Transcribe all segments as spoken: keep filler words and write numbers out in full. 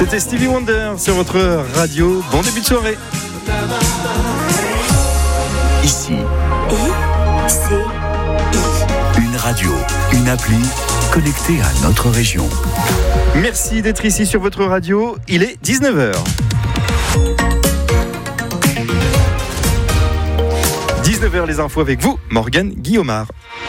C'était Stevie Wonder sur votre radio. Bon début de soirée. Ici, une radio, une appli connectée à notre région. Merci d'être ici sur votre radio. Il est dix-neuf heures. dix-neuf heures, les infos avec vous, Morgane Guillaumard.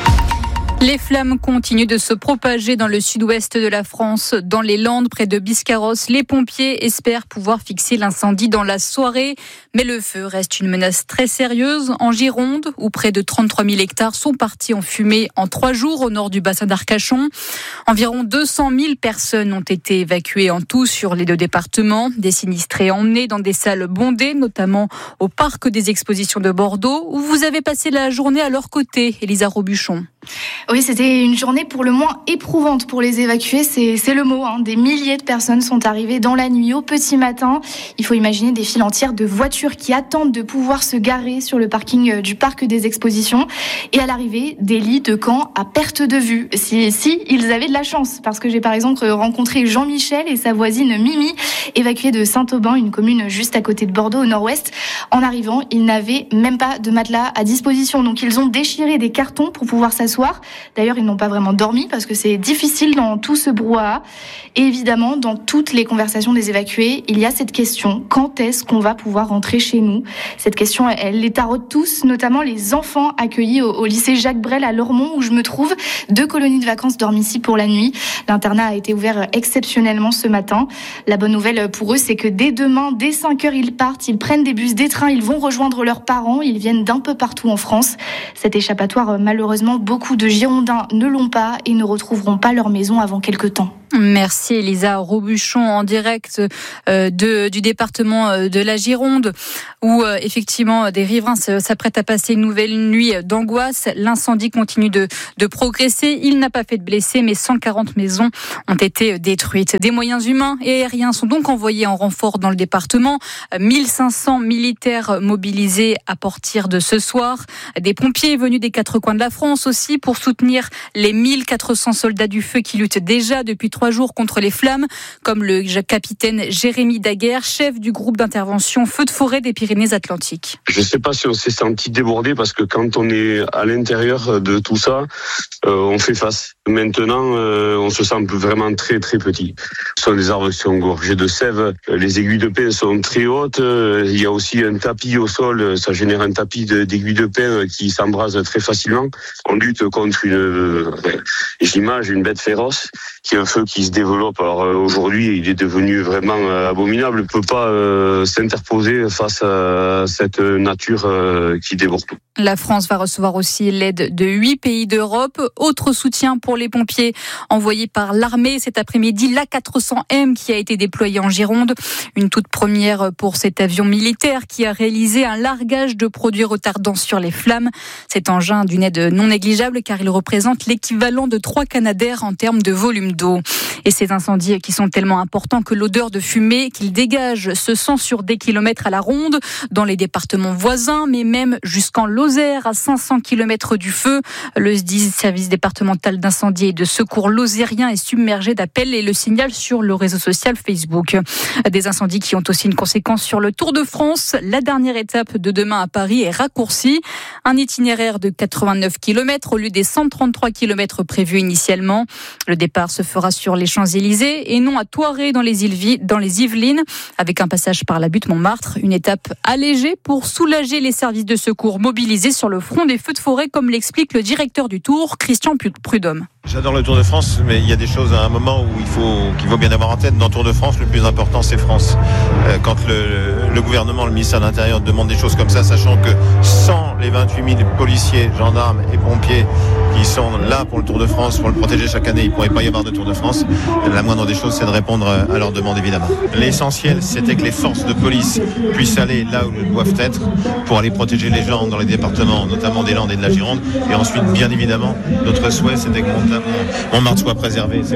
Les flammes continuent de se propager dans le sud-ouest de la France, dans les Landes, près de Biscarrosse. Les pompiers espèrent pouvoir fixer l'incendie dans la soirée. Mais le feu reste une menace très sérieuse. En Gironde, où près de trente-trois mille hectares sont partis en fumée en trois jours au nord du bassin d'Arcachon. Environ deux cent mille personnes ont été évacuées en tout sur les deux départements. Des sinistrés emmenés dans des salles bondées, notamment au parc des expositions de Bordeaux, où vous avez passé la journée à leur côté, Elisa Robuchon. Oui, c'était une journée pour le moins éprouvante pour les évacuer, c'est, c'est le mot. Hein. Des milliers de personnes sont arrivées dans la nuit, au petit matin. Il faut imaginer des files entières de voitures qui attendent de pouvoir se garer sur le parking du parc des expositions. Et à l'arrivée, des lits de camp à perte de vue. Si, si ils avaient de la chance, parce que j'ai par exemple rencontré Jean-Michel et sa voisine Mimi, évacués de Saint-Aubin, une commune juste à côté de Bordeaux, au nord-ouest. En arrivant, ils n'avaient même pas de matelas à disposition. Donc ils ont déchiré des cartons pour pouvoir s'asseoir. D'ailleurs, ils n'ont pas vraiment dormi parce que c'est difficile dans tout ce brouhaha. Et évidemment, dans toutes les conversations des évacués, il y a cette question: quand est-ce qu'on va pouvoir rentrer chez nous ? Cette question, elle les taraude tous, notamment les enfants accueillis au, au lycée Jacques Brel à Lormont, où je me trouve. Deux colonies de vacances dorment ici pour la nuit. L'internat a été ouvert exceptionnellement ce matin. La bonne nouvelle pour eux, c'est que dès demain, dès cinq heures, ils partent, ils prennent des bus, des trains, ils vont rejoindre leurs parents. Ils viennent d'un peu partout en France. Cet échappatoire, malheureusement, beaucoup Beaucoup de Girondins ne l'ont pas et ne retrouveront pas leur maison avant quelques temps. Merci Elisa Robuchon en direct euh, de, du département de la Gironde où euh, effectivement des riverains s'apprêtent à passer une nouvelle nuit d'angoisse. L'incendie continue de, de progresser. Il n'a pas fait de blessés mais cent quarante maisons ont été détruites. Des moyens humains et aériens sont donc envoyés en renfort dans le département. mille cinq cents militaires mobilisés à partir de ce soir. Des pompiers venus des quatre coins de la France aussi pour soutenir les mille quatre cents soldats du feu qui luttent déjà depuis trois jours contre les flammes, comme le capitaine Jérémy Daguerre, chef du groupe d'intervention Feux de forêt des Pyrénées-Atlantiques. Je ne sais pas si on s'est senti débordé parce que quand on est à l'intérieur de tout ça, euh, on fait face. Maintenant, euh, on se sent vraiment très très petit. Ce sont des arbres qui sont gorgés de sève, les aiguilles de pin sont très hautes, il y a aussi un tapis au sol, ça génère un tapis de, d'aiguilles de pin qui s'embrase très facilement. On lutte contre une, euh, j'image, une bête féroce, qui est un feu qui se développe. Alors aujourd'hui, il est devenu vraiment euh, abominable. Il ne peut pas euh, s'interposer face à cette nature euh, qui déborde tout. La France va recevoir aussi l'aide de huit pays d'Europe. Autre soutien pour les pompiers envoyés par l'armée cet après-midi, l'A quatre cents M qui a été déployé en Gironde. Une toute première pour cet avion militaire qui a réalisé un largage de produits retardants sur les flammes. Cet engin d'une aide non négligeable car il représente l'équivalent de trois Canadair en termes de volume d'eau. Et ces incendies qui sont tellement importants que l'odeur de fumée qu'ils dégagent se sent sur des kilomètres à la ronde dans les départements voisins, mais même jusqu'en Lozère, à cinq cents kilomètres du feu. Le S D I S, service départemental d'incendie et de secours lozérien, est submergé d'appels et le signale sur le réseau social Facebook. Des incendies qui ont aussi une conséquence sur le Tour de France. La dernière étape de demain à Paris est raccourcie. Un itinéraire de quatre-vingt-neuf kilomètres au lieu des cent trente-trois kilomètres prévus initialement. Le départ se fera sur les Champs-Élysées et non à Thoiré dans les, Yvelines, dans les Yvelines, avec un passage par la butte Montmartre. Une étape allégée pour soulager les services de secours mobilisés sur le front des feux de forêt, comme l'explique le directeur du Tour, Christian Prudhomme. J'adore le Tour de France, mais il y a des choses à un moment où il faut, qu'il faut bien avoir en tête. Dans le Tour de France, le plus important, c'est France. Euh, quand le, le gouvernement, le ministère de l'Intérieur demande des choses comme ça, sachant que sans les vingt-huit mille policiers, gendarmes et pompiers qui sont là pour le Tour de France, pour le protéger chaque année, il ne pourrait pas y avoir de Tour de France. La moindre des choses, c'est de répondre à leurs demandes, évidemment. L'essentiel, c'était que les forces de police puissent aller là où elles doivent être pour aller protéger les gens dans les départements, notamment des Landes et de la Gironde. Et ensuite, bien évidemment, notre souhait, c'était que Montmartre soit préservé, c'est le cas.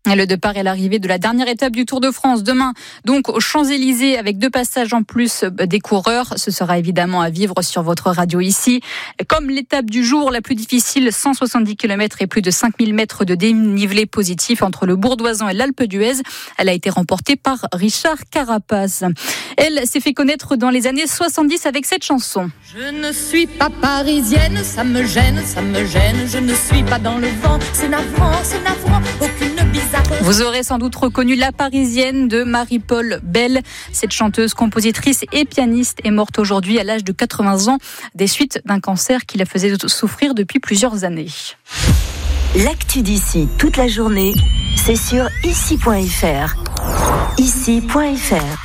Le départ et l'arrivée de la dernière étape du Tour de France demain, donc aux Champs-Élysées avec deux passages en plus des coureurs. Ce sera évidemment à vivre sur votre radio ici. Comme l'étape du jour la plus difficile, cent soixante-dix kilomètres et plus de cinq mille mètres de dénivelé positif entre le Bourdoisan et l'Alpe d'Huez. Elle a été remportée par Richard Carapace. Elle s'est fait connaître dans les années soixante-dix avec cette chanson. Je ne suis pas parisienne, ça me gêne, ça me gêne. Je ne suis pas dans le vent, c'est navrant, c'est navrant. Aucune bizarre. Vous aurez sans doute reconnu La Parisienne de Marie-Paul Bell. Cette chanteuse, compositrice et pianiste est morte aujourd'hui à l'âge de quatre-vingts ans des suites d'un cancer qui la faisait souffrir depuis plusieurs années. L'actu d'ici toute la journée, c'est sur ici point f r. ici point f r.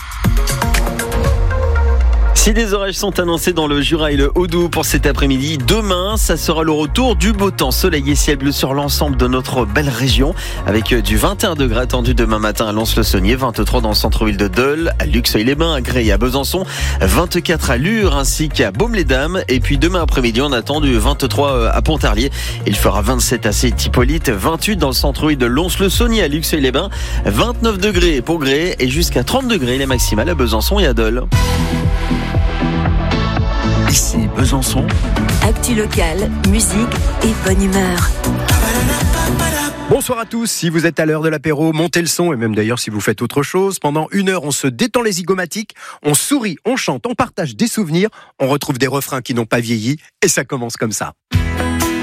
Si des orages sont annoncés dans le Jura et le Haut-Doubs pour cet après-midi, demain, ça sera le retour du beau temps. Soleil et ciel bleu sur l'ensemble de notre belle région, avec du vingt et un degrés attendu demain matin à Lons-le-Saunier, vingt-trois dans le centre-ville de Dole, à Luxeuil-les-Bains, à Grès et à Besançon, vingt-quatre à Lure ainsi qu'à Baume-les-Dames. Et puis demain après-midi, on attend du vingt-trois à Pontarlier. Il fera vingt-sept à Saint-Hippolyte, vingt-huit dans le centre-ville de Lons-le-Saunier, à Luxeuil-les-Bains, vingt-neuf degrés pour Grès et jusqu'à trente degrés les maximales à Besançon et à Dole. Ici Besançon. Actu locale, musique et bonne humeur. Bonsoir à tous, si vous êtes à l'heure de l'apéro, montez le son, et même d'ailleurs si vous faites autre chose. Pendant une heure, on se détend les zygomatiques, on sourit, on chante, on partage des souvenirs, on retrouve des refrains qui n'ont pas vieilli, et ça commence comme ça.